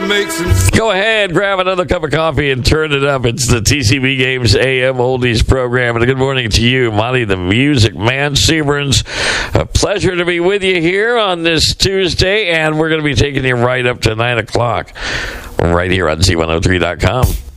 make some. Go ahead, grab another cup of coffee and turn it up. It's the TCB Games AM Oldies program. And a good morning to you, Monty the Music Man Seaburns. A pleasure to be with you here on this Tuesday, and we're going to be taking you right up to 9 o'clock right here on Z103.com.